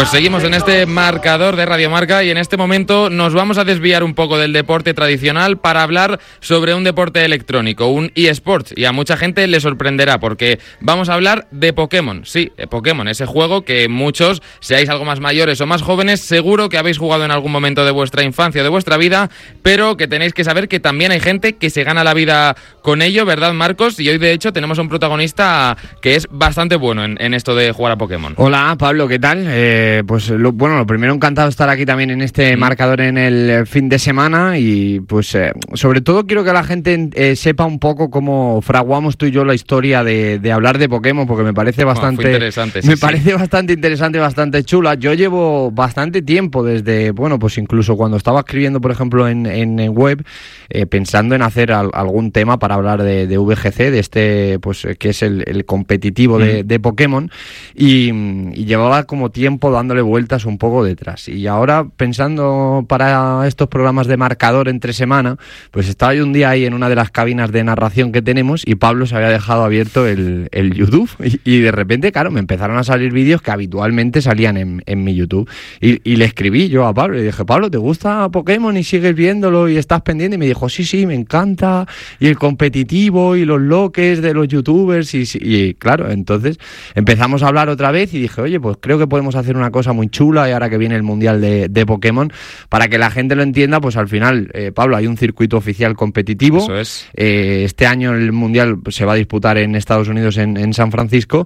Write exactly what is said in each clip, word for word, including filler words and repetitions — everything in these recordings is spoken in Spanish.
Pues seguimos en este marcador de Radio Marca y en este momento nos vamos a desviar un poco del deporte tradicional para hablar sobre un deporte electrónico, un eSports, y a mucha gente le sorprenderá porque vamos a hablar de Pokémon. Sí, Pokémon, ese juego que muchos, seáis algo más mayores o más jóvenes, seguro que habéis jugado en algún momento de vuestra infancia o de vuestra vida, pero que tenéis que saber que también hay gente que se gana la vida con ello, ¿verdad, Marcos? Y hoy, de hecho, tenemos a un protagonista que es bastante bueno en, en esto de jugar a Pokémon. Hola, Pablo, ¿qué tal? Eh, pues lo, bueno, lo primero, encantado de estar aquí también en este marcador en el fin de semana y pues eh, sobre todo quiero que la gente eh, sepa un poco cómo fraguamos tú y yo la historia de, de hablar de Pokémon, porque me parece bastante, bueno, interesante, sí, me sí. parece bastante interesante, bastante chula. Yo llevo bastante tiempo desde, bueno, pues incluso cuando estaba escribiendo, por ejemplo, en, en web, eh, pensando en hacer al, algún tema para hablar de, de V G C, de este, pues que es el, el competitivo de, mm. de Pokémon, y, y llevaba como tiempo dándole vueltas un poco detrás. Y ahora, pensando para estos programas de marcador entre semana, pues estaba yo un día ahí en una de las cabinas de narración que tenemos y Pablo se había dejado abierto el, el YouTube y, y de repente, claro, me empezaron a salir vídeos que habitualmente salían en, en mi YouTube y, y le escribí yo a Pablo y dije, Pablo, ¿te gusta Pokémon y sigues viéndolo y estás pendiente? Y me dijo, sí, sí, me encanta, y el competitivo y los loques de los youtubers y, y claro, entonces empezamos a hablar otra vez y dije, oye, pues creo que podemos hacer una cosa muy chula y ahora que viene el Mundial de, de Pokémon, para que la gente lo entienda, pues al final, eh, Pablo, hay un circuito oficial competitivo. Eso es. Eh, este año el Mundial se va a disputar en Estados Unidos, en, en San Francisco,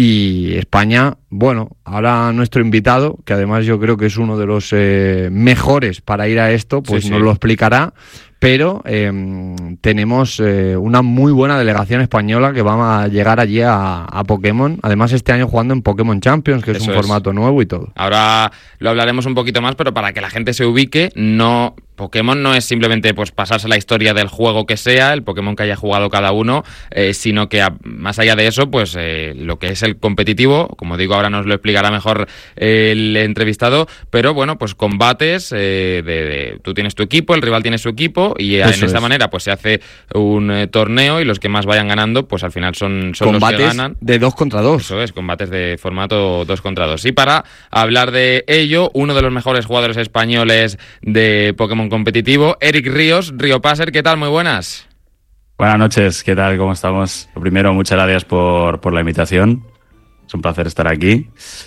y España, bueno, ahora nuestro invitado, que además yo creo que es uno de los eh, mejores para ir a esto, pues sí, nos sí. lo explicará. Pero eh, tenemos eh, una muy buena delegación española que va a llegar allí a, a Pokémon. Además, este año jugando en Pokémon Champions, que es Eso un es. formato nuevo y todo. Ahora lo hablaremos un poquito más, pero para que la gente se ubique, no... Pokémon no es simplemente pues pasarse la historia del juego que sea, el Pokémon que haya jugado cada uno, eh, sino que a, más allá de eso, pues eh, lo que es el competitivo, como digo, ahora nos lo explicará mejor eh, el entrevistado, pero bueno, pues combates, eh, de, de, tú tienes tu equipo, el rival tiene su equipo, y eh, en esta manera pues se hace un eh, torneo y los que más vayan ganando, pues al final son, son combates los que ganan. De dos contra dos. Eso es, combates de formato dos contra dos. Y para hablar de ello, uno de los mejores jugadores españoles de Pokémon competitivo, Eric Ríos, Río Passer, ¿qué tal? Muy buenas. Buenas noches, ¿qué tal? ¿Cómo estamos? Lo primero, muchas gracias por, por la invitación. Es un placer estar aquí.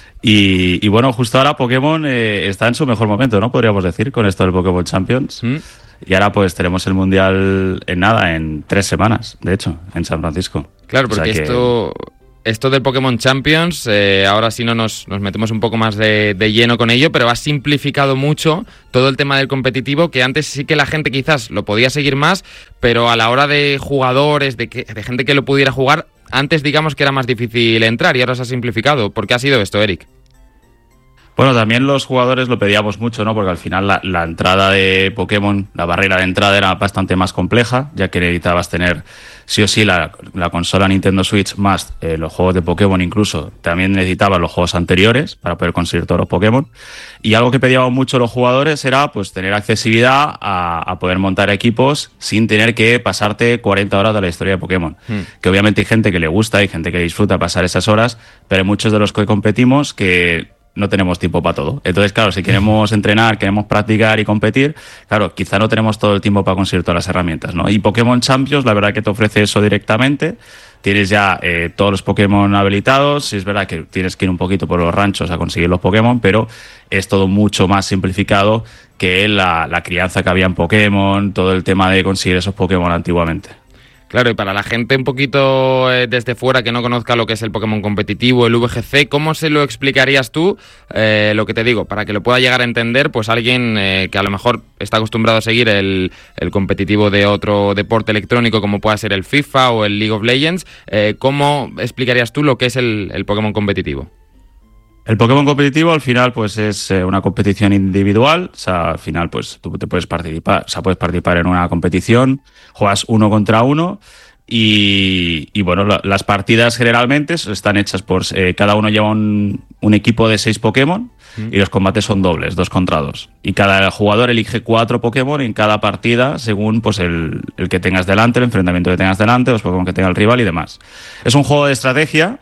Y, y bueno, justo ahora Pokémon eh, está en su mejor momento, ¿no? Podríamos decir, con esto del Pokémon Champions. ¿Mm? Y ahora pues tenemos el Mundial en nada, en tres semanas, de hecho, en San Francisco. Claro, porque o sea esto... Que... Esto del Pokémon Champions, eh, ahora sí no nos, nos metemos un poco más de, de lleno con ello, pero ha simplificado mucho todo el tema del competitivo, que antes sí que la gente quizás lo podía seguir más, pero a la hora de jugadores, de, que, de gente que lo pudiera jugar, antes digamos que era más difícil entrar y ahora se ha simplificado. ¿Por qué ha sido esto, Eric? Bueno, también los jugadores lo pedíamos mucho, ¿no? Porque al final la, la entrada de Pokémon, la barrera de entrada era bastante más compleja, ya que necesitabas tener sí o sí la, la consola Nintendo Switch más eh, los juegos de Pokémon, incluso también necesitabas los juegos anteriores para poder conseguir todos los Pokémon. Y algo que pedíamos mucho los jugadores era pues tener accesibilidad a, a poder montar equipos sin tener que pasarte cuarenta horas de la historia de Pokémon. Hmm. Que obviamente hay gente que le gusta, hay gente que disfruta pasar esas horas, pero hay muchos de los que competimos que no tenemos tiempo para todo. Entonces, claro, si queremos entrenar, queremos practicar y competir, claro, quizá no tenemos todo el tiempo para conseguir todas las herramientas, ¿no? Y Pokémon Champions, la verdad que te ofrece eso directamente. Tienes ya eh, todos los Pokémon habilitados. Es verdad que tienes que ir un poquito por los ranchos a conseguir los Pokémon, pero es todo mucho más simplificado que la, la crianza que había en Pokémon, todo el tema de conseguir esos Pokémon antiguamente. Claro, y para la gente un poquito eh, desde fuera que no conozca lo que es el Pokémon competitivo, el V G C, ¿cómo se lo explicarías tú? Eh, lo que te digo, para que lo pueda llegar a entender, pues alguien eh, que a lo mejor está acostumbrado a seguir el, el competitivo de otro deporte electrónico como pueda ser el FIFA o el League of Legends, eh, ¿cómo explicarías tú lo que es el, el Pokémon competitivo? El Pokémon competitivo al final pues es eh, una competición individual, o sea, al final pues tú te puedes participar, o sea, puedes participar en una competición, juegas uno contra uno y, y bueno, la, las partidas generalmente están hechas por, eh, cada uno lleva un, un equipo de seis Pokémon mm. y los combates son dobles, dos contra dos. Y cada jugador elige cuatro Pokémon en cada partida según pues el, el que tengas delante, el enfrentamiento que tengas delante, los Pokémon que tenga el rival y demás. Es un juego de estrategia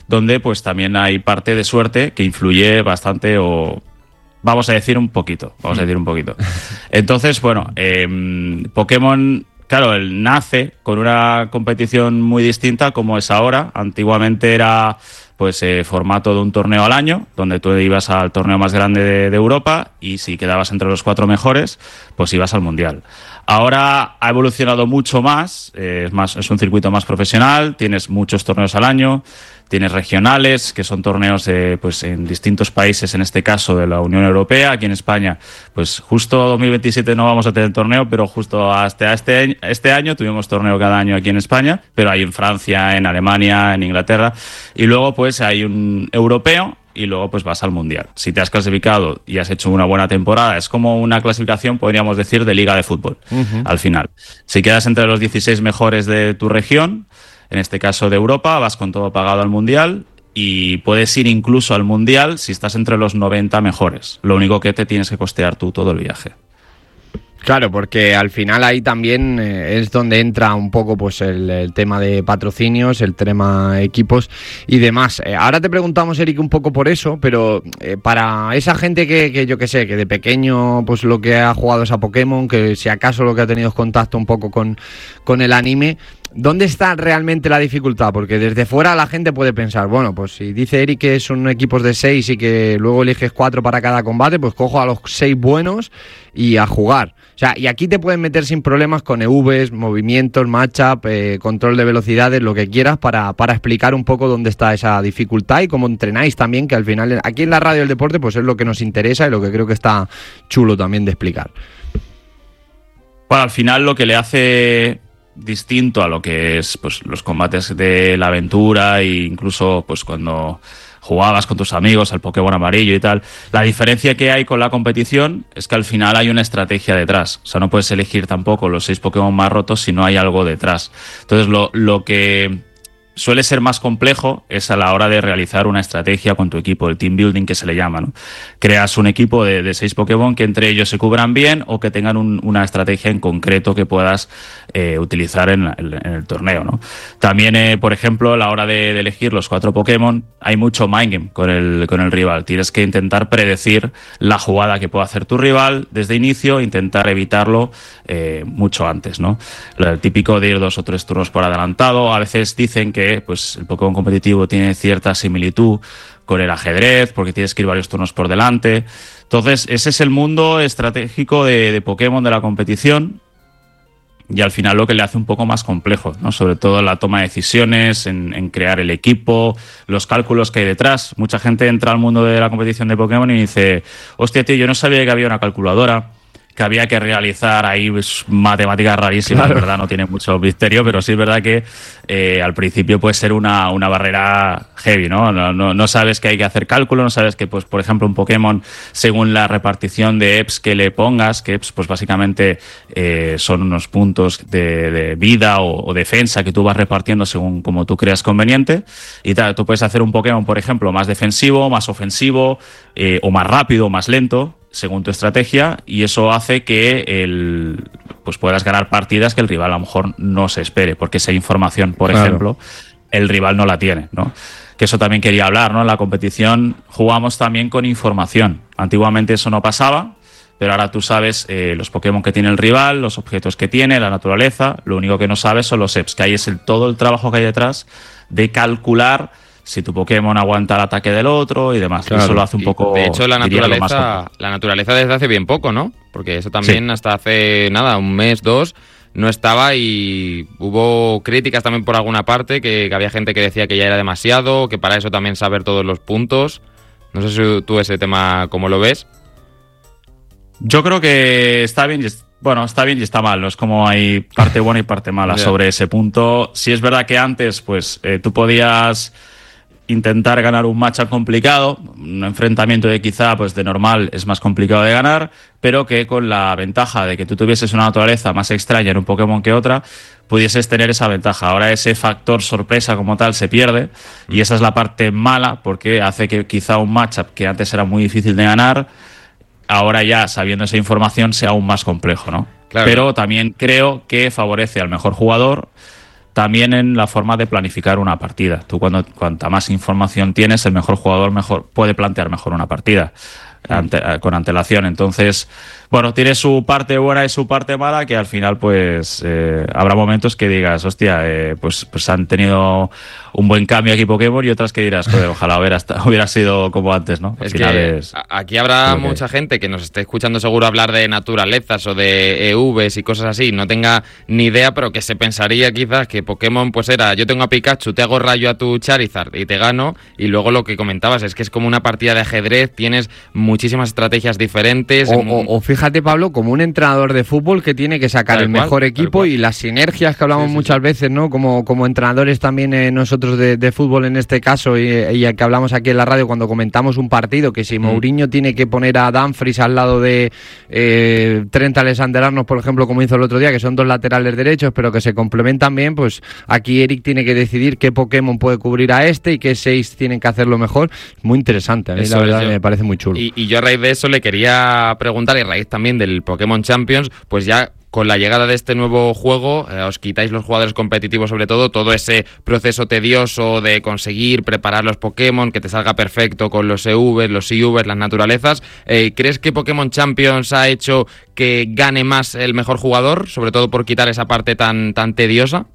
donde pues también hay parte de suerte que influye bastante, o vamos a decir un poquito, vamos a decir un poquito. Entonces, bueno, eh, Pokémon, claro, él nace con una competición muy distinta como es ahora. Antiguamente era pues eh, formato de un torneo al año, donde tú ibas al torneo más grande de, de Europa y si quedabas entre los cuatro mejores, pues ibas al Mundial. Ahora ha evolucionado mucho más, eh, es más, es un circuito más profesional, tienes muchos torneos al año, tienes regionales, que son torneos de, pues, en distintos países, en este caso de la Unión Europea. Aquí en España, pues justo dos mil veintisiete no vamos a tener torneo, pero justo hasta este, este año tuvimos torneo cada año aquí en España, pero hay en Francia, en Alemania, en Inglaterra, y luego pues hay un europeo, y luego pues vas al Mundial. Si te has clasificado y has hecho una buena temporada, es como una clasificación, podríamos decir, de liga de fútbol, uh-huh. al final. Si quedas entre los dieciséis mejores de tu región, en este caso de Europa, vas con todo pagado al Mundial y puedes ir incluso al Mundial si estás entre los noventa mejores. Lo único que te tienes que costear tú todo el viaje. Claro, porque al final ahí también eh, es donde entra un poco pues el, el tema de patrocinios, el tema equipos y demás. Eh, ahora te preguntamos, Eric, un poco por eso, pero eh, para esa gente que, que yo que sé, que de pequeño pues lo que ha jugado es a Pokémon, que si acaso lo que ha tenido es contacto un poco con, con el anime, ¿dónde está realmente la dificultad? Porque desde fuera la gente puede pensar, bueno, pues si dice Eric que son equipos de seis y que luego eliges cuatro para cada combate, pues cojo a los seis buenos y a jugar. O sea, y aquí te pueden meter sin problemas con E Vs, movimientos, matchup, eh, control de velocidades, lo que quieras para, para explicar un poco dónde está esa dificultad y cómo entrenáis también, que al final aquí en la radio del deporte pues es lo que nos interesa y lo que creo que está chulo también de explicar. Bueno, al final lo que le hace distinto a lo que es pues los combates de la aventura e incluso pues cuando jugabas con tus amigos al Pokémon amarillo y tal, la diferencia que hay con la competición es que al final hay una estrategia detrás. O sea, no puedes elegir tampoco los seis Pokémon más rotos si no hay algo detrás. Entonces lo, lo que suele ser más complejo es a la hora de realizar una estrategia con tu equipo, el team building que se le llama, ¿no? Creas un equipo de, de seis Pokémon que entre ellos se cubran bien o que tengan un, una estrategia en concreto que puedas eh, utilizar en, la, en el torneo, ¿no? También, eh, por ejemplo, a la hora de, de elegir los cuatro Pokémon, hay mucho mind game con el, con el rival. Tienes que intentar predecir la jugada que puede hacer tu rival desde inicio, intentar evitarlo eh, mucho antes, ¿no? El típico de ir dos o tres turnos por adelantado. A veces dicen que pues el Pokémon competitivo tiene cierta similitud con el ajedrez, porque tienes que ir varios turnos por delante. Entonces, ese es el mundo estratégico de, de Pokémon de la competición y al final lo que le hace un poco más complejo, ¿no? Sobre todo la toma de decisiones, en, en crear el equipo, los cálculos que hay detrás. Mucha gente entra al mundo de la competición de Pokémon y dice, hostia, tío, yo no sabía que había una calculadora, que había que realizar ahí pues, matemáticas rarísimas, claro. La verdad no tiene mucho misterio, pero sí es verdad que eh, al principio puede ser una, una barrera heavy, ¿no? No, no, no sabes que hay que hacer cálculo, no sabes que, pues, por ejemplo, un Pokémon, según la repartición de E Ps que le pongas, que E Ps, pues básicamente eh, son unos puntos de, de vida o, o defensa que tú vas repartiendo según como tú creas conveniente, y tal, tú puedes hacer un Pokémon, por ejemplo, más defensivo, más ofensivo, eh, o más rápido, o más lento, según tu estrategia, y eso hace que el, pues puedas ganar partidas que el rival a lo mejor no se espere, porque esa información, por claro. ejemplo, el rival no la tiene, ¿no? Que eso también quería hablar, ¿no? En la competición jugamos también con información. Antiguamente eso no pasaba, pero ahora tú sabes eh, los Pokémon que tiene el rival, los objetos que tiene, la naturaleza. Lo único que no sabes son los E Ps, que ahí es el, todo el trabajo que hay detrás de calcular si tu Pokémon aguanta el ataque del otro y demás. Claro. Eso lo hace un poco... De hecho, la naturaleza, la naturaleza desde hace bien poco, ¿no? Porque eso también sí. Hasta hace, nada, un mes, dos, no estaba y hubo críticas también por alguna parte, que, que había gente que decía que ya era demasiado, que para eso también saber todos los puntos. No sé si tú ese tema, ¿cómo lo ves? Yo creo que está bien y es... Bueno, está bien y está mal, no es como hay parte buena y parte mala yeah. sobre ese punto. Sí es verdad que antes, pues, eh, tú podías intentar ganar un matchup complicado, un enfrentamiento de quizá pues de normal es más complicado de ganar, pero que con la ventaja de que tú tuvieses una naturaleza más extraña en un Pokémon que otra, pudieses tener esa ventaja. Ahora ese factor sorpresa como tal se pierde y esa es la parte mala, porque hace que quizá un matchup que antes era muy difícil de ganar, ahora ya sabiendo esa información sea aún más complejo, ¿no? Claro. Pero también creo que favorece al mejor jugador, también en la forma de planificar una partida. Tú cuando cuanta más información tienes, el mejor jugador mejor puede plantear mejor una partida. Ante, con antelación. Entonces, bueno, tiene su parte buena y su parte mala, que al final pues eh, habrá momentos que digas, hostia, eh, pues, pues han tenido un buen cambio aquí Pokémon, y otras que dirás, joder, ojalá hubiera, hubiera sido como antes, ¿no? Al es final que es, aquí habrá es mucha que... gente que nos esté escuchando seguro hablar de naturalezas o de E Vs y cosas así, no tenga ni idea, pero que se pensaría quizás que Pokémon pues era, yo tengo a Pikachu, te hago rayo a tu Charizard y te gano, y luego lo que comentabas es que es como una partida de ajedrez, tienes muchísimas estrategias diferentes. O, o, o fíjate, Pablo, como un entrenador de fútbol que tiene que sacar tal el cual, mejor equipo, y las sinergias que hablamos sí, sí, muchas sí. veces, ¿no? Como, como entrenadores también eh, nosotros de, de fútbol en este caso, y, y que hablamos aquí en la radio cuando comentamos un partido, que si mm. Mourinho tiene que poner a Dumfries al lado de eh, Trent Alexander-Arnold, por ejemplo, como hizo el otro día, que son dos laterales derechos, pero que se complementan bien, pues aquí Eric tiene que decidir qué Pokémon puede cubrir a este y qué seis tienen que hacerlo mejor. Muy interesante, a mí eso la verdad me parece muy chulo. Y, y yo a raíz de eso le quería preguntar, y a raíz también del Pokémon Champions, pues ya con la llegada de este nuevo juego, eh, os quitáis los jugadores competitivos, sobre todo, todo ese proceso tedioso de conseguir preparar los Pokémon, que te salga perfecto con los E Vs, los I Vs, las naturalezas. Eh, ¿Crees que Pokémon Champions ha hecho que gane más el mejor jugador, sobre todo por quitar esa parte tan, tan tediosa?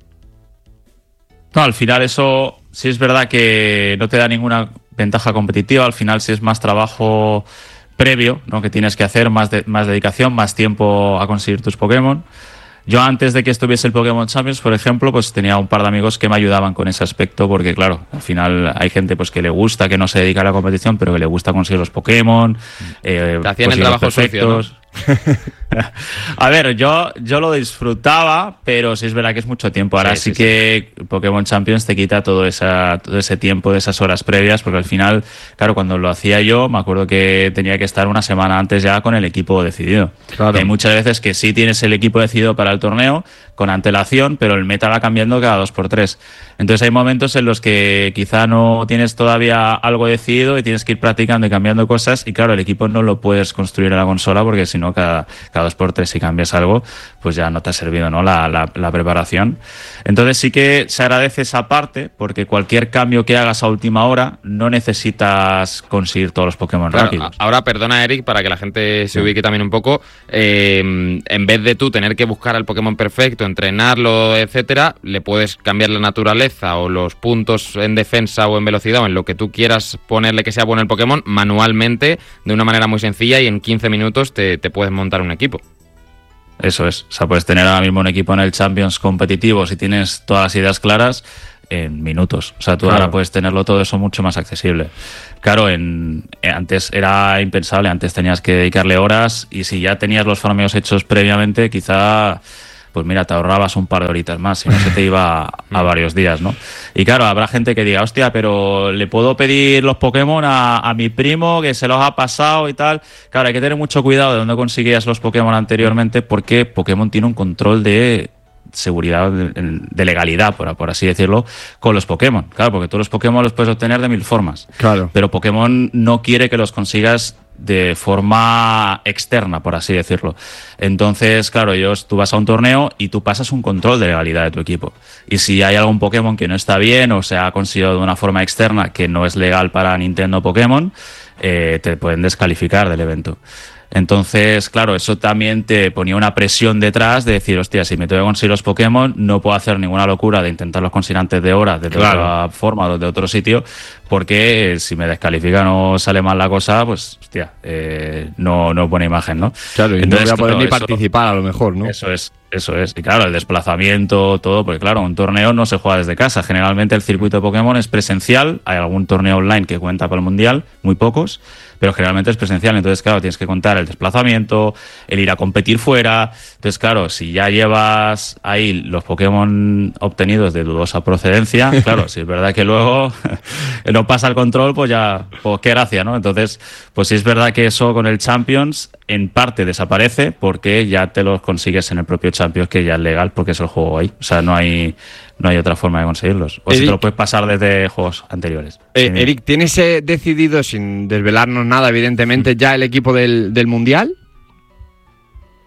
No, al final eso sí es verdad que no te da ninguna ventaja competitiva, al final sí es más trabajo previo, ¿no? Que tienes que hacer, más, de, más dedicación, más tiempo a conseguir tus Pokémon. Yo antes de que estuviese el Pokémon Champions, por ejemplo, pues tenía un par de amigos que me ayudaban con ese aspecto, porque claro, al final hay gente pues que le gusta, que no se dedica a la competición, pero que le gusta conseguir los Pokémon. Eh, Te hacían el trabajo sucio, ¿no? A ver, yo, yo lo disfrutaba, pero sí es verdad que es mucho tiempo. Ahora sí, sí, sí que sí. Pokémon Champions te quita todo, esa, todo ese tiempo de esas horas previas, porque al final, claro, cuando lo hacía yo, me acuerdo que tenía que estar una semana antes ya con el equipo decidido. Claro. Hay muchas veces que sí tienes el equipo decidido para el torneo con antelación, pero el meta va cambiando cada dos por tres. Entonces hay momentos en los que quizá no tienes todavía algo decidido y tienes que ir practicando y cambiando cosas, y claro, el equipo no lo puedes construir en la consola, porque si no, cada, cada dos por tres si cambias algo, pues ya no te ha servido, ¿no? La, la, la preparación. Entonces sí que se agradece esa parte, porque cualquier cambio que hagas a última hora no necesitas conseguir todos los Pokémon claro, rápidos. Ahora, perdona, Eric, para que la gente se ubique también un poco, eh, en vez de tú tener que buscar al Pokémon perfecto, entrenarlo, etcétera, le puedes cambiar la naturaleza o los puntos en defensa o en velocidad o en lo que tú quieras ponerle que sea bueno el Pokémon manualmente, de una manera muy sencilla, y en quince minutos te, te puedes montar un equipo. Eso es, o sea, puedes tener ahora mismo un equipo en el Champions competitivo si tienes todas las ideas claras en minutos. O sea, tú claro. ahora puedes tenerlo todo eso mucho más accesible. Claro, en, antes era impensable, antes tenías que dedicarle horas, y si ya tenías los farmeos hechos previamente, quizá... pues mira, te ahorrabas un par de horitas más, si no se te iba a, a varios días, ¿no? Y claro, habrá gente que diga, hostia, pero ¿le puedo pedir los Pokémon a, a mi primo que se los ha pasado y tal? Claro, hay que tener mucho cuidado de dónde conseguías los Pokémon anteriormente, porque Pokémon tiene un control de seguridad, de, de legalidad, por, por así decirlo, con los Pokémon. Claro, porque tú los Pokémon los puedes obtener de mil formas. Claro. Pero Pokémon no quiere que los consigas de forma externa, por así decirlo. Entonces, claro, ellos, tú vas a un torneo y tú pasas un control de legalidad de tu equipo. Y si hay algún Pokémon que no está bien o se ha conseguido de una forma externa que no es legal para Nintendo Pokémon, eh, te pueden descalificar del evento. Entonces, claro, eso también te ponía una presión detrás de decir, hostia, si me tengo que conseguir los Pokémon, no puedo hacer ninguna locura de intentarlos conseguir antes de hora, de claro. otra forma o de otro sitio, porque si me descalifican o sale mal la cosa, pues, hostia, eh, no, no pone imagen, ¿no? Claro, y entonces no voy a poder claro, ni eso, participar a lo mejor, ¿no? Eso es. Eso es, y claro, el desplazamiento, todo, porque claro, un torneo no se juega desde casa. Generalmente el circuito de Pokémon es presencial, hay algún torneo online que cuenta para el Mundial, muy pocos, pero generalmente es presencial. Entonces, claro, tienes que contar el desplazamiento, el ir a competir fuera. Entonces, claro, si ya llevas ahí los Pokémon obtenidos de dudosa procedencia, claro, si es verdad que luego no pasa el control, pues ya, pues qué gracia, ¿no? Entonces, pues sí es verdad que eso con el Champions en parte desaparece, porque ya te los consigues en el propio Champions, que ya es legal porque es el juego ahí. O sea, no hay no hay otra forma de conseguirlos. O Eric, si te lo puedes pasar desde juegos anteriores. Eh, Eric, ¿tienes eh, decidido, sin desvelarnos nada, evidentemente, ya el equipo del, del Mundial?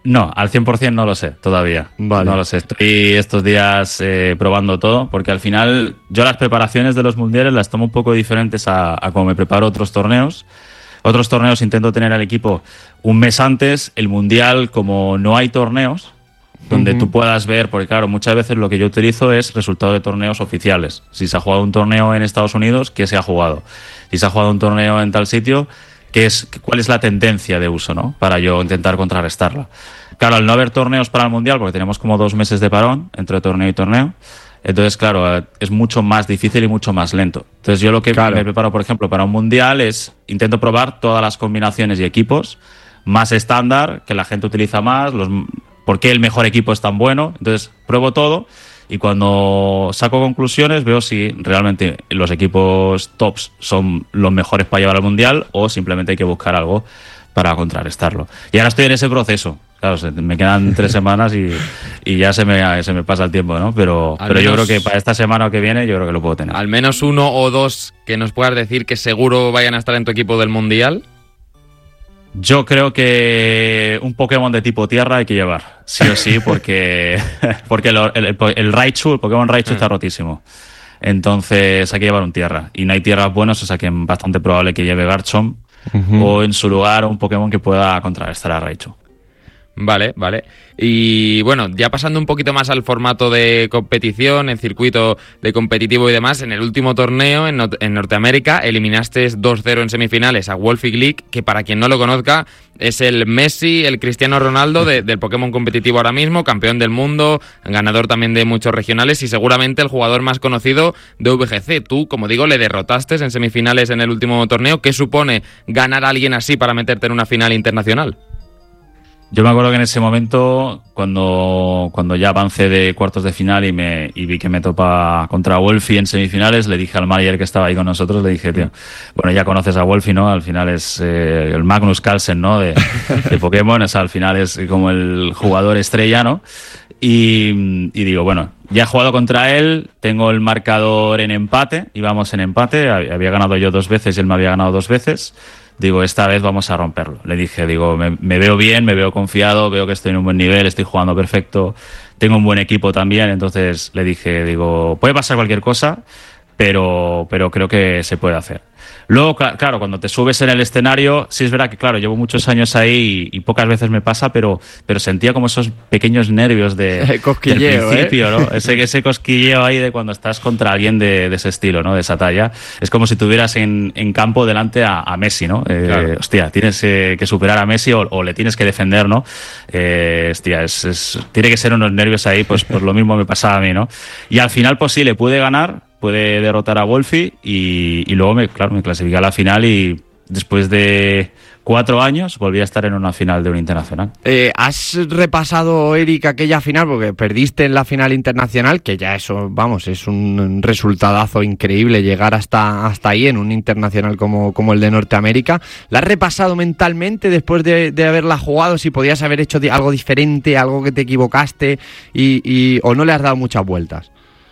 No, al cien por ciento no lo sé todavía. Vale. No lo sé. Estoy estos días eh, probando todo, porque al final yo las preparaciones de los mundiales las tomo un poco diferentes a, a cómo me preparo otros torneos. Otros torneos intento tener al equipo un mes antes. El mundial, como no hay torneos donde uh-huh. tú puedas ver, porque claro, muchas veces lo que yo utilizo es resultado de torneos oficiales. Si se ha jugado un torneo en Estados Unidos, ¿qué se ha jugado? Si se ha jugado un torneo en tal sitio, ¿qué es, cuál es la tendencia de uso, ¿no? Para yo intentar contrarrestarla. Claro, al no haber torneos para el Mundial, porque tenemos como dos meses de parón entre torneo y torneo, entonces, claro, es mucho más difícil y mucho más lento. Entonces, yo lo que claro. me preparo, por ejemplo, para un Mundial es intento probar todas las combinaciones y equipos más estándar, que la gente utiliza más, los, por qué el mejor equipo es tan bueno. Entonces, pruebo todo y cuando saco conclusiones veo si realmente los equipos tops son los mejores para llevar al Mundial o simplemente hay que buscar algo para contrarrestarlo. Y ahora estoy en ese proceso. Claro, me quedan tres semanas y, y ya se me, se me pasa el tiempo, ¿no? Pero, pero menos, yo creo que para esta semana o que viene yo creo que lo puedo tener. Al menos uno o dos que nos puedas decir que seguro vayan a estar en tu equipo del Mundial. Yo creo que un Pokémon de tipo tierra hay que llevar, sí o sí, porque, porque el, el, el, el Raichu, el Pokémon Raichu está rotísimo. Entonces hay que llevar un tierra. Y no hay tierras buenas, o sea que es bastante probable que lleve Garchomp uh-huh. o en su lugar un Pokémon que pueda contrarrestar a Raichu. Vale, vale. Y bueno, ya pasando un poquito más al formato de competición, en circuito de competitivo y demás, en el último torneo en, Not- en Norteamérica eliminaste dos cero en semifinales a Wolfie Glick, que para quien no lo conozca es el Messi, el Cristiano Ronaldo de, del Pokémon competitivo ahora mismo, campeón del mundo, ganador también de muchos regionales y seguramente el jugador más conocido de V G C. Tú, como digo, le derrotaste en semifinales en el último torneo. ¿Qué supone ganar a alguien así para meterte en una final internacional? Yo me acuerdo que en ese momento, cuando, cuando ya avancé de cuartos de final y me y vi que me topa contra Wolfie en semifinales, le dije al manager que estaba ahí con nosotros, le dije, tío, bueno, ya conoces a Wolfie, ¿no? Al final es eh, el Magnus Carlsen, ¿no? De, de Pokémon, o sea, al final es como el jugador estrella, ¿no? Y, y digo, bueno, ya he jugado contra él, tengo el marcador en empate, íbamos en empate, había ganado yo dos veces y él me había ganado dos veces. Digo, esta vez vamos a romperlo. Le dije, digo, me, me veo bien, me veo confiado, veo que estoy en un buen nivel, estoy jugando perfecto, tengo un buen equipo también. Entonces le dije, digo, puede pasar cualquier cosa, pero, pero creo que se puede hacer. Luego, claro, cuando te subes en el escenario, sí es verdad que, claro, llevo muchos años ahí y, y pocas veces me pasa, pero, pero sentía como esos pequeños nervios de, cosquilleo, del principio, ¿eh? ¿no? Ese, ese cosquilleo ahí de cuando estás contra alguien de, de ese estilo, ¿no? De esa talla. Es como si tuvieras en, en campo delante a, a Messi, ¿no? Eh, claro. Hostia, tienes eh, que superar a Messi o, o le tienes que defender, ¿no? Eh, hostia, es, es, tiene que ser unos nervios ahí, pues por lo mismo me pasaba a mí, ¿no? Y al final, pues sí, le pude ganar, pude derrotar a Wolfie y, y luego, me, claro, me clasifiqué a la final y después de cuatro años volví a estar en una final de un internacional. Eh, ¿Has repasado, Eric, aquella final? Porque perdiste en la final internacional, que ya eso, vamos, es un resultadazo increíble llegar hasta, hasta ahí en un internacional como, como el de Norteamérica. ¿La has repasado mentalmente después de, de haberla jugado? Si podías haber hecho algo diferente, algo que te equivocaste y, y, o no le has dado muchas vueltas.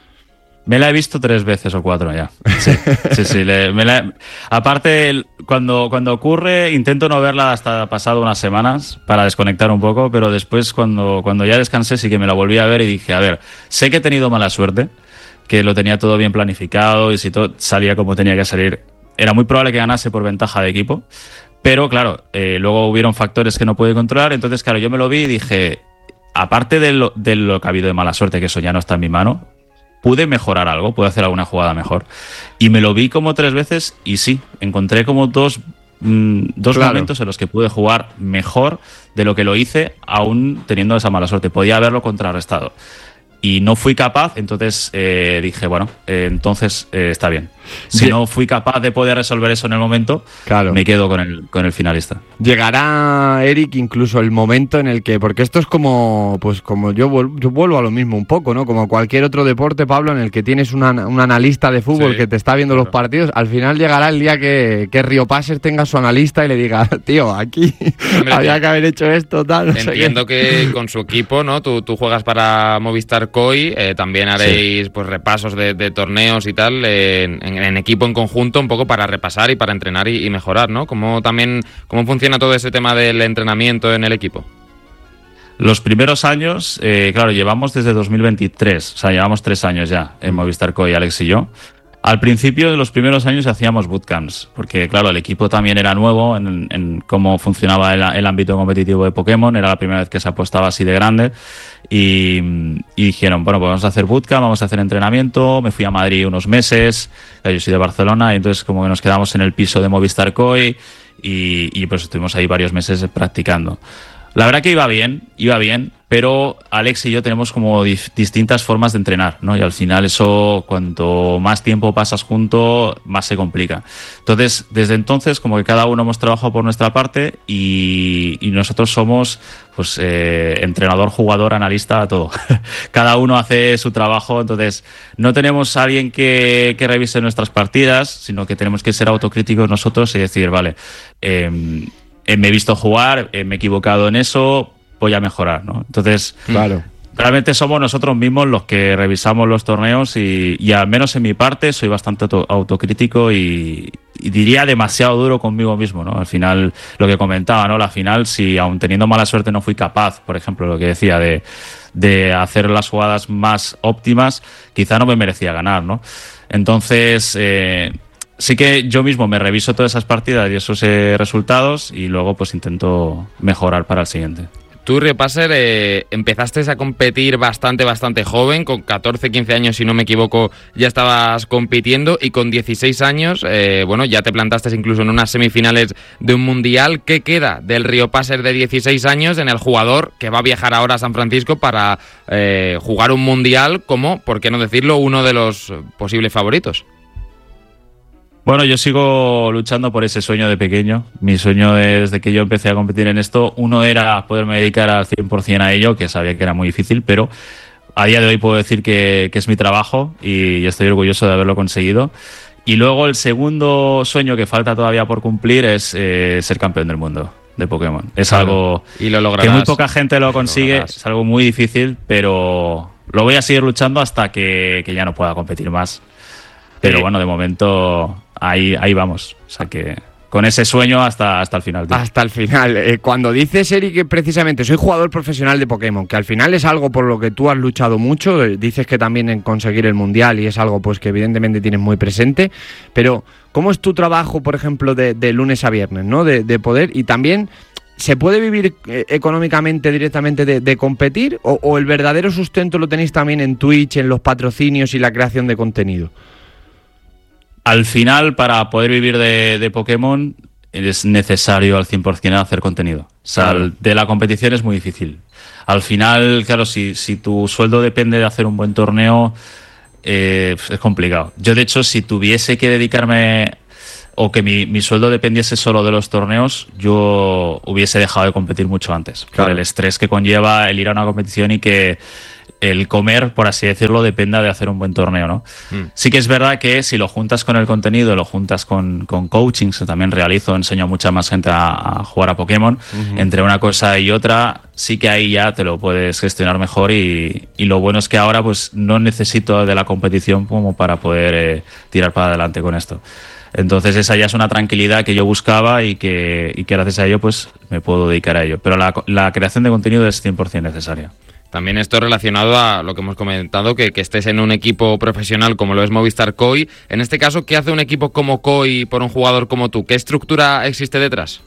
Me la he visto tres veces o cuatro ya. Sí, sí, sí. Le, me la, aparte, cuando, cuando ocurre, intento no verla hasta pasado unas semanas para desconectar un poco, pero después cuando, cuando ya descansé sí que me la volví a ver y dije, a ver, sé que he tenido mala suerte, que lo tenía todo bien planificado y si todo salía como tenía que salir, era muy probable que ganase por ventaja de equipo, pero claro, eh, luego hubieron factores que no pude controlar, entonces claro, yo me lo vi y dije, aparte de lo, de lo que ha habido de mala suerte, que eso ya no está en mi mano, pude mejorar algo, pude hacer alguna jugada mejor. Y me lo vi como tres veces y sí, encontré como dos, mmm, dos claro. momentos en los que pude jugar mejor de lo que lo hice, aún teniendo esa mala suerte. Podía haberlo contrarrestado. Y no fui capaz, entonces eh, dije, bueno, eh, entonces eh, está bien. Si sí. no fui capaz de poder resolver eso en el momento, claro. me quedo con el, con el finalista. Llegará, Eric, incluso el momento en el que, porque esto es como, pues como yo, vuelvo, yo vuelvo a lo mismo un poco, ¿no? Como cualquier otro deporte, Pablo, en el que tienes una, un analista de fútbol sí, que te está viendo claro. los partidos, al final llegará el día que, que Río Passer tenga su analista y le diga, tío, aquí Hombre, había que haber hecho esto, tal. No entiendo sé qué. que con su equipo, ¿no? Tú, tú juegas para Movistar Koi, eh, también haréis sí. pues repasos de, de torneos y tal, eh, en, en equipo en conjunto, un poco para repasar y para entrenar y, y mejorar, ¿no? ¿Cómo también cómo funciona todo ese tema del entrenamiento en el equipo? Los primeros años, eh, claro, llevamos desde dos mil veintitrés, o sea, llevamos tres años ya en Movistar Koi, Alex y yo. Al principio de los primeros años hacíamos bootcamps, porque claro, el equipo también era nuevo en, en cómo funcionaba el, el ámbito competitivo de Pokémon, era la primera vez que se apostaba así de grande, y, y dijeron, bueno, pues vamos a hacer bootcamp, vamos a hacer entrenamiento. Me fui a Madrid unos meses, yo soy de Barcelona, y entonces como que nos quedamos en el piso de Movistar Koi, y, y pues estuvimos ahí varios meses practicando. La verdad que iba bien, iba bien, pero Alex y yo tenemos como dif- distintas formas de entrenar, ¿no? Y al final eso, cuanto más tiempo pasas junto, más se complica. Entonces, desde entonces, como que cada uno hemos trabajado por nuestra parte y, y nosotros somos, pues, eh, entrenador, jugador, analista, todo. Cada uno hace su trabajo, entonces no tenemos a alguien que, que revise nuestras partidas, sino que tenemos que ser autocríticos nosotros y decir, vale, eh, me he visto jugar, eh, me he equivocado en eso, voy a mejorar, ¿no? Entonces, claro, realmente somos nosotros mismos los que revisamos los torneos y, y al menos en mi parte soy bastante auto, autocrítico y, y diría demasiado duro conmigo mismo, ¿no? Al final, lo que comentaba, ¿no? La final, si aun teniendo mala suerte no fui capaz, por ejemplo, lo que decía de, de hacer las jugadas más óptimas, quizá no me merecía ganar, ¿no? Entonces, eh, sí que yo mismo me reviso todas esas partidas y esos eh, resultados y luego pues intento mejorar para el siguiente. Tú, Riopaser, eh, empezaste a competir bastante, bastante joven, con catorce, quince años, si no me equivoco, ya estabas compitiendo y con dieciséis años, eh, bueno, ya te plantaste incluso en unas semifinales de un mundial. ¿Qué queda del Riopaser de dieciséis años en el jugador que va a viajar ahora a San Francisco para eh, jugar un mundial como, por qué no decirlo, uno de los posibles favoritos? Bueno, yo sigo luchando por ese sueño de pequeño. Mi sueño desde que yo empecé a competir en esto, uno era poderme dedicar al cien por ciento a ello, que sabía que era muy difícil, pero a día de hoy puedo decir que, que es mi trabajo y estoy orgulloso de haberlo conseguido. Y luego el segundo sueño que falta todavía por cumplir es eh, ser campeón del mundo de Pokémon. Es claro, algo y lo que muy poca gente lo consigue, lo es algo muy difícil, pero lo voy a seguir luchando hasta que, que ya no pueda competir más. Pero sí, bueno, de momento ahí, ahí vamos. O sea que con ese sueño hasta, hasta el final. Tío. Hasta el final. Eh, cuando dices, Eric, que precisamente soy jugador profesional de Pokémon, que al final es algo por lo que tú has luchado mucho, eh, dices que también en conseguir el Mundial y es algo pues que evidentemente tienes muy presente, pero ¿cómo es tu trabajo, por ejemplo, de, de lunes a viernes, ¿no? De, de poder, y también... ¿Se puede vivir eh, económicamente directamente de, de competir o, o el verdadero sustento lo tenéis también en Twitch, en los patrocinios y la creación de contenido? Al final, para poder vivir de, de Pokémon, es necesario al cien por ciento hacer contenido. O sea, claro, de la competición es muy difícil. Al final, claro, si, si tu sueldo depende de hacer un buen torneo, eh, es complicado. Yo, de hecho, si tuviese que dedicarme o que mi, mi sueldo dependiese solo de los torneos, yo hubiese dejado de competir mucho antes. Claro. Por el estrés que conlleva el ir a una competición y que el comer, por así decirlo, dependa de hacer un buen torneo, ¿no? Mm. Sí que es verdad que si lo juntas con el contenido, lo juntas con, con coachings, que también realizo, enseño a mucha más gente a, a jugar a Pokémon, uh-huh. Entre una cosa y otra, sí que ahí ya te lo puedes gestionar mejor y, y lo bueno es que ahora pues no necesito de la competición como para poder eh, tirar para adelante con esto. Entonces esa ya es una tranquilidad que yo buscaba y que, y que gracias a ello pues me puedo dedicar a ello. Pero la, la creación de contenido es cien por ciento necesaria. También esto relacionado a lo que hemos comentado, que, que estés en un equipo profesional como lo es Movistar Koi. En este caso, ¿qué hace un equipo como Koi por un jugador como tú? ¿Qué estructura existe detrás?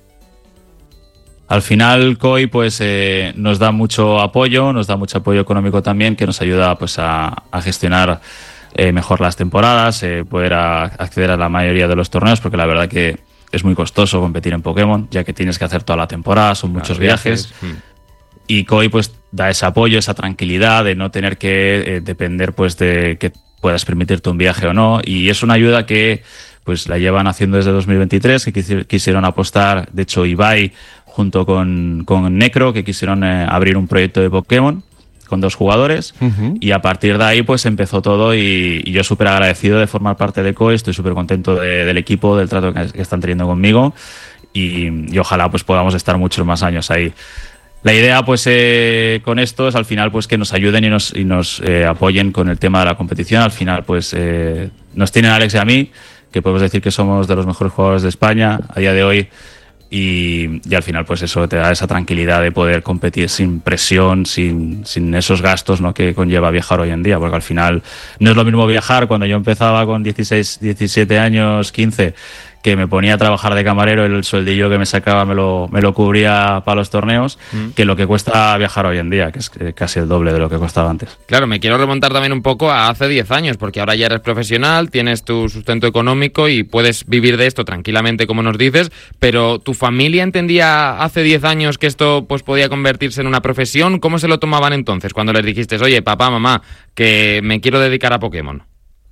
Al final, Koi pues eh, nos da mucho apoyo, nos da mucho apoyo económico también, que nos ayuda pues a, a gestionar eh, mejor las temporadas, eh, poder a, acceder a la mayoría de los torneos, porque la verdad que es muy costoso competir en Pokémon, ya que tienes que hacer toda la temporada, son muchos claro, viajes. viajes. Hmm. Y Koi pues da ese apoyo, esa tranquilidad de no tener que eh, depender pues de que puedas permitirte un viaje o no. Y es una ayuda que pues la llevan haciendo desde dos mil veintitrés, que quisi- quisieron apostar, de hecho Ibai junto con, con Necro, que quisieron eh, abrir un proyecto de Pokémon con dos jugadores, uh-huh. Y a partir de ahí pues empezó todo y, y yo súper agradecido de formar parte de Koi, estoy súper contento de, del equipo, del trato que, que están teniendo conmigo y, y ojalá pues podamos estar muchos más años ahí. La idea, pues, eh, con esto es al final, pues, que nos ayuden y nos, y nos eh, apoyen con el tema de la competición. Al final, pues, eh, nos tienen a Alex y a mí, que podemos decir que somos de los mejores jugadores de España. A día de hoy, y, y al final pues eso te da esa tranquilidad de poder competir sin presión, sin, sin esos gastos, ¿no?, que conlleva viajar hoy en día, porque al final no es lo mismo viajar cuando yo empezaba con dieciséis, diecisiete años, quince, que me ponía a trabajar de camarero, el sueldillo que me sacaba me lo, me lo cubría para los torneos, mm. que lo que cuesta viajar hoy en día, que es casi el doble de lo que costaba antes. Claro, me quiero remontar también un poco a hace diez años, porque ahora ya eres profesional, tienes tu sustento económico y puedes vivir de esto tranquilamente, como nos dices, pero ¿tu familia entendía hace diez años que esto pues podía convertirse en una profesión? ¿Cómo se lo tomaban entonces cuando les dijiste, oye, papá, mamá, que me quiero dedicar a Pokémon?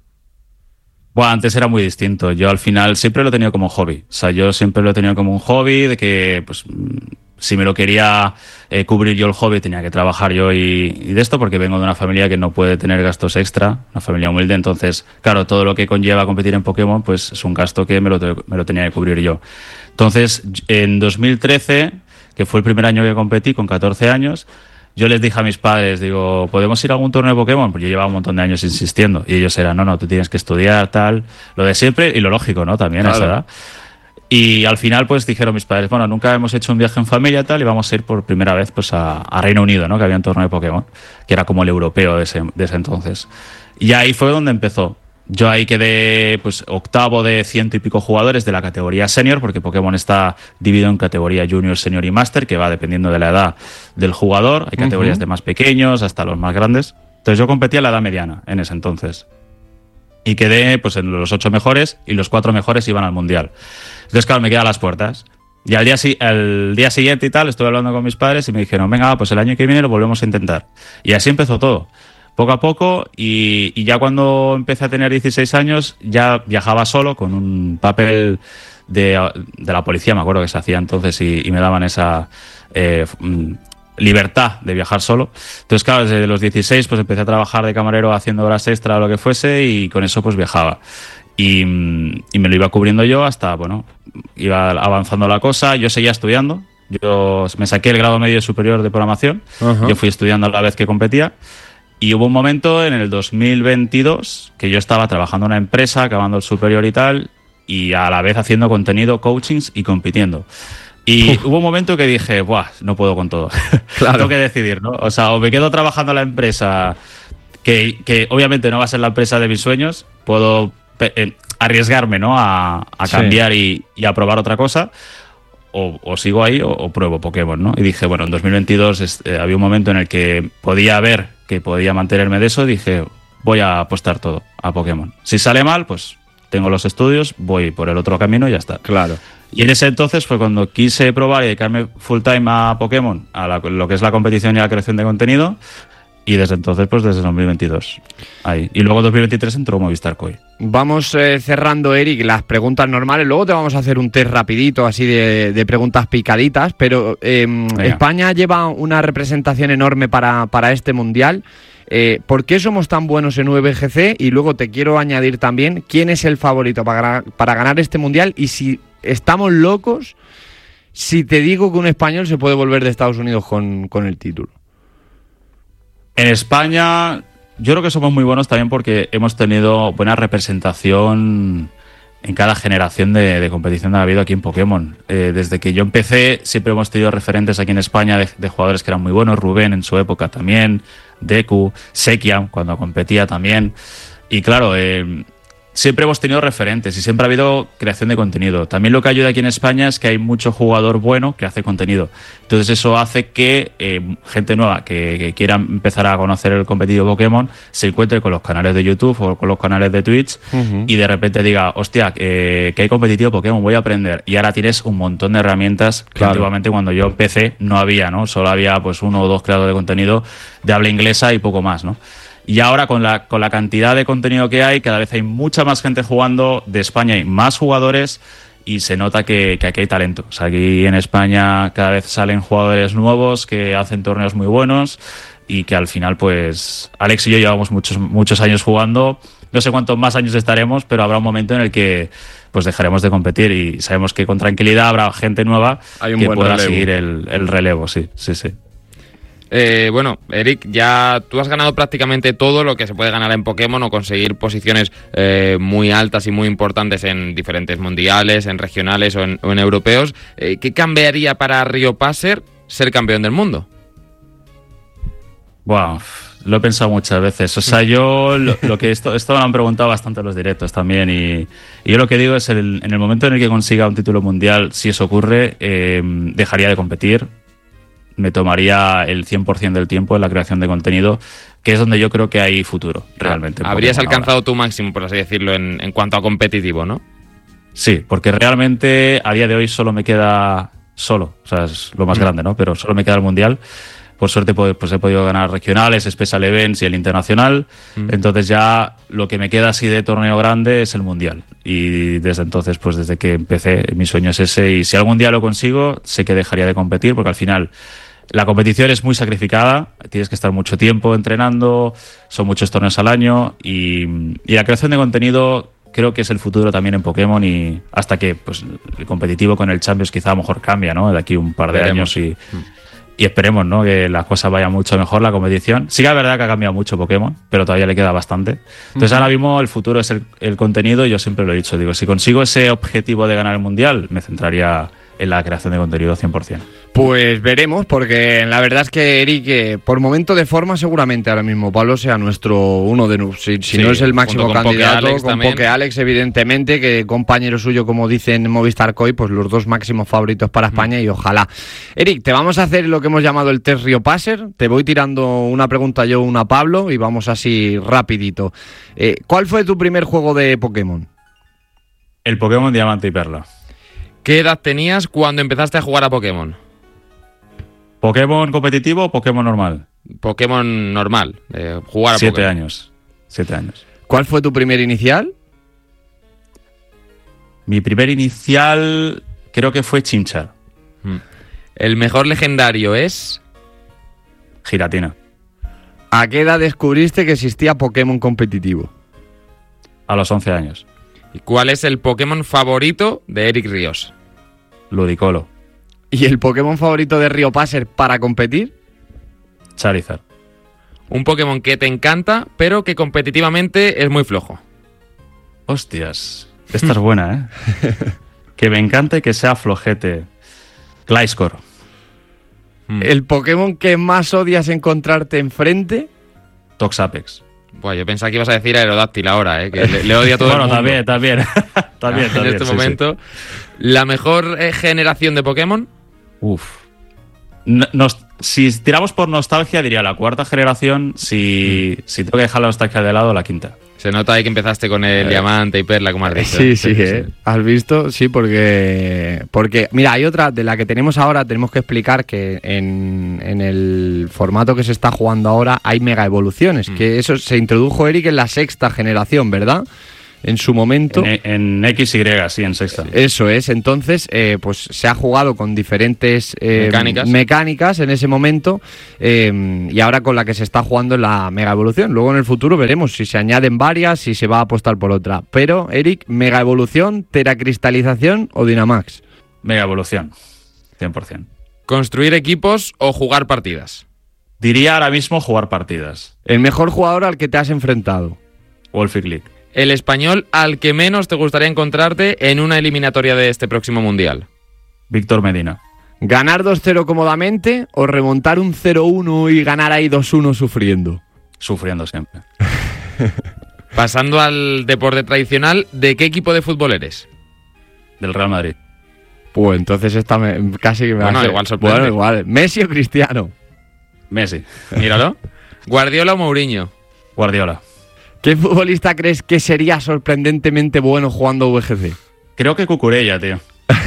Bueno, antes era muy distinto. Yo al final siempre lo he tenido como hobby. O sea, yo siempre lo he tenido como un hobby de que, pues, si me lo quería eh, cubrir yo el hobby, tenía que trabajar yo y, y de esto, porque vengo de una familia que no puede tener gastos extra, una familia humilde. Entonces, claro, todo lo que conlleva competir en Pokémon, pues es un gasto que me lo, me lo tenía que cubrir yo. Entonces, en dos mil trece, que fue el primer año que competí, con catorce años, yo les dije a mis padres, digo, ¿podemos ir a algún torneo de Pokémon? Pues yo llevaba un montón de años insistiendo. Y ellos eran, no, no, tú tienes que estudiar, tal, lo de siempre y lo lógico, ¿no? También claro. A esa edad. Y al final, pues dijeron mis padres, bueno, nunca hemos hecho un viaje en familia, tal, y vamos a ir por primera vez pues a, a Reino Unido, ¿no? Que había un torneo de Pokémon, que era como el europeo de ese, de ese entonces. Y ahí fue donde empezó. Yo ahí quedé pues octavo de ciento y pico jugadores de la categoría senior, porque Pokémon está dividido en categoría junior, senior y master, que va dependiendo de la edad del jugador. Hay categorías uh-huh. de más pequeños hasta los más grandes. Entonces yo competía en la edad mediana en ese entonces. Y quedé pues en los ocho mejores y los cuatro mejores iban al mundial. Entonces claro, me quedé a las puertas. Y al día, el día siguiente y tal, estuve hablando con mis padres y me dijeron, venga, pues el año que viene lo volvemos a intentar. Y así empezó todo. Poco a poco, y, y ya cuando empecé a tener dieciséis años, ya viajaba solo con un papel de, de la policía, me acuerdo que se hacía entonces, y, y me daban esa eh, libertad de viajar solo. Entonces, claro, desde los dieciséis pues empecé a trabajar de camarero haciendo horas extra o lo que fuese, y con eso pues viajaba. Y, y me lo iba cubriendo yo hasta, bueno, iba avanzando la cosa. Yo seguía estudiando. Yo me saqué el grado medio superior de programación. Uh-huh. Yo fui estudiando a la vez que competía. Y hubo un momento en el dos mil veintidós que yo estaba trabajando en una empresa, acabando el superior y tal, y a la vez haciendo contenido, coachings y compitiendo. Y Uf. hubo un momento que dije, buah, no puedo con todo. Claro. Tengo que decidir, ¿no? O sea, o me quedo trabajando en la empresa, que, que obviamente no va a ser la empresa de mis sueños, puedo eh, arriesgarme, ¿no? A, a cambiar sí. y, y a probar otra cosa. O, o sigo ahí o, o pruebo Pokémon, ¿no? Y dije, bueno, en dos mil veintidós este, había un momento en el que podía ver que podía mantenerme de eso, dije, voy a apostar todo a Pokémon. Si sale mal, pues tengo los estudios, voy por el otro camino y ya está. Claro. Y en ese entonces fue cuando quise probar y dedicarme full time a Pokémon, a la, lo que es la competición y la creación de contenido, y desde entonces, pues desde dos mil veintidós. Ahí. Y luego en dos mil veintitrés entró Movistar Koi. Vamos eh, cerrando, Eric, las preguntas normales. Luego te vamos a hacer un test rapidito, así de, de preguntas picaditas. Pero eh, España lleva una representación enorme para, para este Mundial. Eh, ¿Por qué somos tan buenos en V G C? Y luego te quiero añadir también, ¿quién es el favorito para, para ganar este Mundial? Y si estamos locos, si te digo que un español se puede volver de Estados Unidos con, con el título. En España, yo creo que somos muy buenos también porque hemos tenido buena representación en cada generación de, de competición que ha habido aquí en Pokémon. Eh, desde que yo empecé, siempre hemos tenido referentes aquí en España de, de jugadores que eran muy buenos. Rubén en su época también, Deku, Sekiam cuando competía también. Y claro, eh, siempre hemos tenido referentes y siempre ha habido creación de contenido. También lo que ayuda aquí en España es que hay mucho jugador bueno que hace contenido. Entonces eso hace que eh, gente nueva que, que quiera empezar a conocer el competitivo Pokémon se encuentre con los canales de YouTube o con los canales de Twitch uh-huh. y de repente diga, hostia, eh, que hay competitivo Pokémon, voy a aprender. Y ahora tienes un montón de herramientas que claro. antiguamente cuando yo empecé no había, ¿no? Solo había pues uno o dos creadores de contenido de habla inglesa y poco más, ¿no? Y ahora con la, con la cantidad de contenido que hay, cada vez hay mucha más gente jugando, de España hay más jugadores y se nota que, que aquí hay talento. O sea, aquí en España cada vez salen jugadores nuevos que hacen torneos muy buenos y que al final, pues, Alex y yo llevamos muchos, muchos años jugando. No sé cuántos más años estaremos, pero habrá un momento en el que pues dejaremos de competir y sabemos que con tranquilidad habrá gente nueva hay un que buen pueda relevo. seguir el, el relevo, sí, sí, sí. Eh, bueno, Eric, ya tú has ganado prácticamente todo lo que se puede ganar en Pokémon o conseguir posiciones eh, muy altas y muy importantes en diferentes mundiales, en regionales o en, o en europeos. Eh, ¿Qué cambiaría para Río Passer ser campeón del mundo? Wow, lo he pensado muchas veces. O sea, yo lo, lo que esto, esto me lo han preguntado bastante en los directos también y, y yo lo que digo es el, en el momento en el que consiga un título mundial, si eso ocurre, eh, dejaría de competir. Me tomaría el cien por ciento del tiempo en la creación de contenido, que es donde yo creo que hay futuro, realmente. Habrías alcanzado ahora tu máximo, por así decirlo, en, en cuanto a competitivo, ¿no? Sí, porque realmente a día de hoy solo me queda solo, o sea, es lo más mm. grande, ¿no? Pero solo me queda el Mundial. Por suerte pues he podido ganar regionales, Special Events y el Internacional. Mm. Entonces ya lo que me queda así de torneo grande es el Mundial. Y desde entonces, pues desde que empecé, mi sueño es ese. Y si algún día lo consigo, sé que dejaría de competir, porque al final la competición es muy sacrificada. Tienes que estar mucho tiempo entrenando, son muchos torneos al año. Y, y la creación de contenido creo que es el futuro también en Pokémon, y hasta que pues el competitivo con el Champions quizá a lo mejor cambia, ¿no? De aquí un par de Veremos. años y... Mm. Y esperemos, ¿no?, que las cosas vayan mucho mejor, la competición. Sí que es verdad que ha cambiado mucho Pokémon, pero todavía le queda bastante. Entonces, uh-huh. ahora mismo el futuro es el, el contenido, y yo siempre lo he dicho. Digo, si consigo ese objetivo de ganar el Mundial, me centraría en la creación de contenido cien por ciento. Pues veremos, porque la verdad es que Eric, eh, por momento de forma, seguramente ahora mismo Pablo sea nuestro uno de nosotros. Si, si sí, no es el máximo candidato, Poke con Poke Alex, evidentemente, que compañero suyo, como dicen en Movistar Coin, pues los dos máximos favoritos para España, mm. y ojalá. Eric, te vamos a hacer lo que hemos llamado el test Río Passer. Te voy tirando una pregunta yo, una a Pablo, y vamos así rapidito. Eh, ¿Cuál fue tu primer juego de Pokémon? El Pokémon Diamante y Perla. ¿Qué edad tenías cuando empezaste a jugar a Pokémon? ¿Pokémon competitivo o Pokémon normal? Pokémon normal, eh, jugar a Siete Pokémon. años. Siete años. ¿Cuál fue tu primer inicial? Mi primer inicial creo que fue Chimchar. Mm. ¿El mejor legendario es? Giratina. ¿A qué edad descubriste que existía Pokémon competitivo? A los once años. ¿Y cuál es el Pokémon favorito de Eric Ríos? Ludicolo. ¿Y el Pokémon favorito de Río Passer para competir? Charizard. Un Pokémon que te encanta, pero que competitivamente es muy flojo. Hostias, esta es buena, ¿eh? Que me encante que sea flojete. Gliscor. Mm. ¿El Pokémon que más odias encontrarte enfrente? Toxapex. Buah, yo pensaba que ibas a decir Aerodáctil ahora, ¿eh? Que le, le odia a todo bueno, el mundo. Bueno, también, también. también, en también, este sí, momento. Sí. ¿La mejor eh, generación de Pokémon? Uf. Nos, si tiramos por nostalgia, diría la cuarta generación. Si, mm. si tengo que dejar la nostalgia de lado, la quinta. Se nota ahí que empezaste con el eh. Diamante y Perla, como has dicho. Sí, sí, sí, ¿eh? ¿Has visto? Sí, porque... Porque, mira, hay otra de la que tenemos ahora, tenemos que explicar que en, en el formato que se está jugando ahora hay mega evoluciones, mm. que eso se introdujo, Eric, en la sexta generación, ¿verdad? En su momento. En, en X Y, sí, en sexta. Eso es, entonces, eh, pues se ha jugado con diferentes eh, mecánicas. mecánicas en ese momento, eh, y ahora con la que se está jugando en la mega evolución. Luego en el futuro veremos si se añaden varias, si se va a apostar por otra. Pero, Eric, mega evolución, teracristalización o Dynamax. Mega evolución, cien por ciento. ¿Construir equipos o jugar partidas? Diría ahora mismo jugar partidas. El mejor jugador al que te has enfrentado. Wolfie Click. El español al que menos te gustaría encontrarte en una eliminatoria de este próximo Mundial. Víctor Medina. ¿Ganar dos cero cómodamente o remontar un cero uno y ganar ahí dos uno sufriendo? Sufriendo siempre. Pasando al deporte tradicional, ¿de qué equipo de fútbol eres? Del Real Madrid. Pues entonces esta me, casi que me bueno, hace... igual sorprende. Bueno, igual. ¿Messi o Cristiano? Messi. Míralo. ¿Guardiola o Mourinho? Guardiola. ¿Qué futbolista crees que sería sorprendentemente bueno jugando V G C? Creo que Cucurella, tío.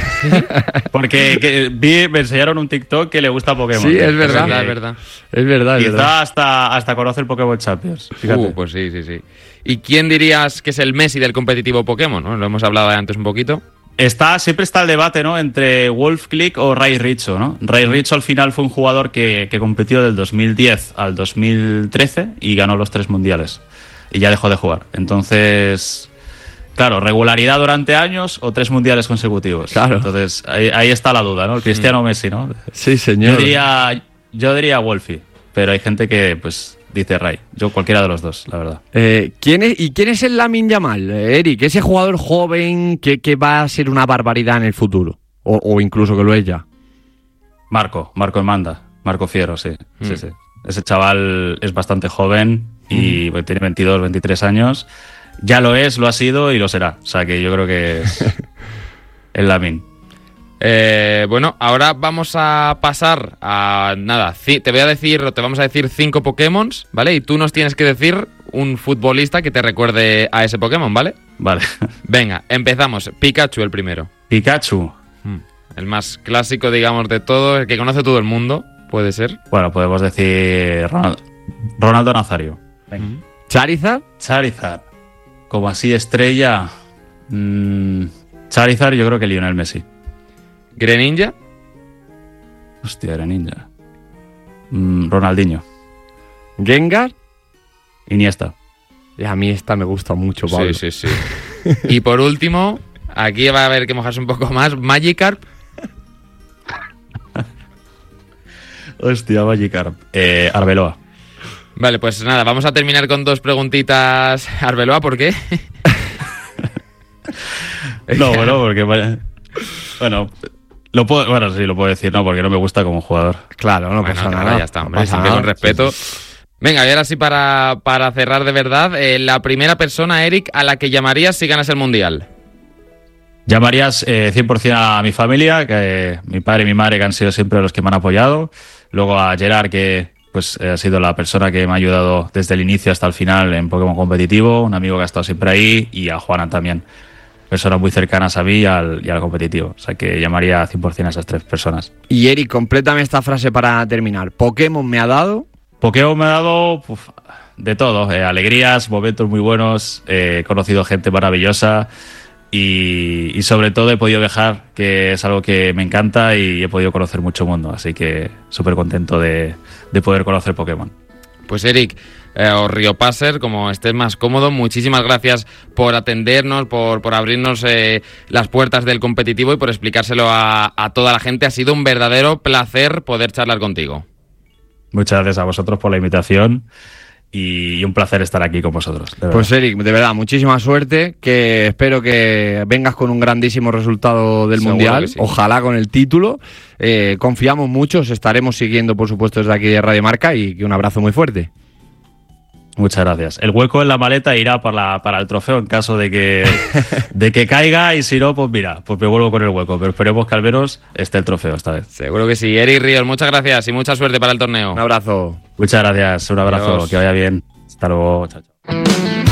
Porque que, vi, me enseñaron un TikTok que le gusta Pokémon. Sí, es verdad. Es verdad. Es verdad. Quizá verdad. hasta, hasta conoce el Pokémon Champions. Fíjate. Uh, pues sí, sí, sí. ¿Y quién dirías que es el Messi del competitivo Pokémon, ¿no? Lo hemos hablado antes un poquito. Está, siempre está el debate, ¿no?, entre Wolf Click o Ray Richo, ¿no? Ray Richo al final fue un jugador que, que compitió del dos mil diez al dos mil trece y ganó los tres mundiales. Y ya dejó de jugar. Entonces, claro, regularidad durante años o tres mundiales consecutivos. Claro. Entonces, ahí, ahí está la duda, ¿no? El Cristiano mm. Messi, ¿no? Sí, señor. Yo diría, yo diría Wolfie. pero hay gente que pues dice Ray. Yo cualquiera de los dos, la verdad. Eh, ¿quién es, ¿Y quién es el Lamine Yamal, eh, Eric? Ese jugador joven que, que va a ser una barbaridad en el futuro. O, o incluso que lo es ya. Marco, Marco Manda. Marco Fierro, sí. Mm. sí, sí. Ese chaval es bastante joven y mm. tiene veintidós, veintitrés años. Ya lo es, lo ha sido y lo será. O sea que yo creo que es el Lamine. Eh, bueno, ahora vamos a pasar a nada, ci- te voy a decir, te vamos a decir cinco Pokémon, ¿vale? Y tú nos tienes que decir un futbolista que te recuerde a ese Pokémon, ¿vale? Vale. Venga, empezamos. Pikachu el primero. Pikachu. Hmm. El más clásico, digamos, de todo, el que conoce todo el mundo, puede ser. Bueno, podemos decir Ronald- Ronaldo Nazario. Hmm. ¿Charizard? Charizard. Como así estrella. Mmm, Charizard, yo creo que Lionel Messi. Greninja. Hostia, era ninja. Mm, Ronaldinho. ¿Gengar? Iniesta. Y a mí esta me gusta mucho, Pablo. Sí, sí, sí. Y por último, aquí va a haber que mojarse un poco más, Magikarp. Hostia, Magikarp. Eh, Arbeloa. Vale, pues nada, vamos a terminar con dos preguntitas. Arbeloa, ¿por qué? No, bueno, porque... Bueno, lo puedo, bueno, sí, lo puedo decir, no, porque no me gusta como jugador. Claro, no Bueno, pasa nada, nada. ya está, no hombre, pasa siempre nada. con respeto. Sí, sí. Venga, y ahora sí para, para cerrar de verdad, eh, la primera persona, Eric, a la que llamarías si ganas el Mundial. Llamarías eh, cien por ciento a mi familia, que eh, mi padre y mi madre que han sido siempre los que me han apoyado. Luego a Gerard, que pues eh, ha sido la persona que me ha ayudado desde el inicio hasta el final en Pokémon competitivo, un amigo que ha estado siempre ahí, y a Juana también, personas muy cercanas a mí y al, y al competitivo. O sea que llamaría cien por ciento a esas tres personas. Y Eric, complétame esta frase para terminar. Pokémon me ha dado... Pokémon me ha dado uf, de todo, eh, alegrías, momentos muy buenos, eh, he conocido gente maravillosa y, y sobre todo he podido viajar, que es algo que me encanta, y he podido conocer mucho mundo, así que súper contento de, de poder conocer Pokémon. Pues Eric, eh, o Río Passer, como estés más cómodo, muchísimas gracias por atendernos, por, por abrirnos eh, las puertas del competitivo y por explicárselo a, a toda la gente. Ha sido un verdadero placer poder charlar contigo. Muchas gracias a vosotros por la invitación y, y un placer estar aquí con vosotros. Pues Eric, de verdad, muchísima suerte, que espero que vengas con un grandísimo resultado del Seguro Mundial, que sí. Ojalá con el título. Eh, confiamos mucho, os estaremos siguiendo por supuesto desde aquí de Radio Marca, y un abrazo muy fuerte. Muchas gracias. El hueco en la maleta irá para, la, para el trofeo en caso de que, de que caiga, y si no, pues mira, pues me vuelvo con el hueco. Pero esperemos que al menos esté el trofeo esta vez. Seguro que sí. Eric Ríos, muchas gracias y mucha suerte para el torneo. Un abrazo. Muchas gracias, un abrazo, Adiós. que vaya bien. Hasta luego, chao, chao.